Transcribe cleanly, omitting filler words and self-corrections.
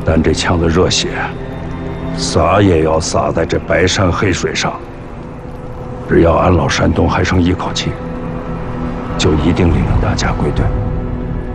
咱这枪的热血，洒也要洒在这白山黑水上。只要俺老山东还剩一口气，就一定令大家归队。